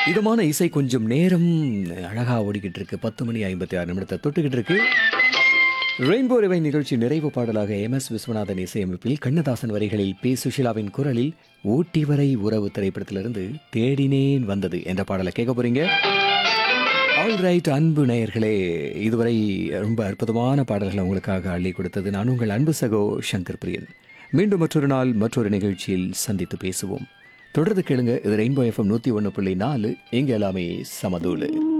இதமான இசை கொஞ்சம் நேரம் அழகா ஓடிக்கிட்டு இருக்கு. 10:56 தொட்டுக்கிட்டு இருக்கு. ரெயின்போ ரிவை நிகழ்ச்சி நிறைவு பாடலாக எம்.எஸ். விஸ்வநாதன் இசையமைப்பில் கண்ணதாசன் வரிகளில் பி. சுஷிலாவின் குரலில் ஊட்டி வரை உறவு திரைப்படத்திலிருந்து தேடினேன் வந்தது என்ற பாடலை கேட்க போறீங்க. ஆல் ரைட் அன்பு நேயர்களே, இதுவரை ரொம்ப அற்புதமான பாடல்களை உங்களுக்காக அள்ளி கொடுத்தது நான் உங்கள் அன்பு சகோ சங்கர் பிரியன். மீண்டும் மற்றொரு நாள் மற்றொரு நிகழ்ச்சியில் சந்தித்து பேசுவோம். தொடர்ந்து கேளுங்க. இது ரெயின்போ எஃப்எம் 101.4. இங்க எல்லாமே சமதூளு.